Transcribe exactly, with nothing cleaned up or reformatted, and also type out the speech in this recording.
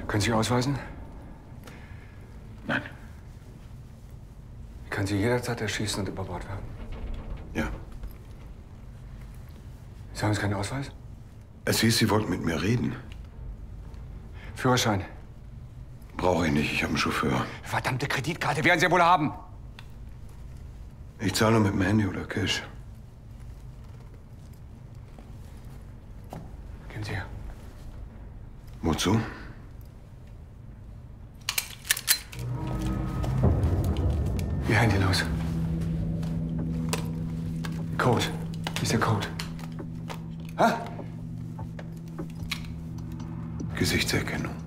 Können Sie ausweisen? Nein. Ich kann Sie jederzeit erschießen und über Bord werfen. Ja. Sie haben jetzt keinen Ausweis? Es hieß, Sie wollten mit mir reden. Führerschein. Brauche ich nicht, ich habe einen Chauffeur. Verdammte Kreditkarte werden Sie ja wohl haben. Ich zahle nur mit dem Handy oder Cash. Gehen Sie her. Wozu? Ihr Handy los. Code. Wie ist der Code? Hä? Gesichtserkennung.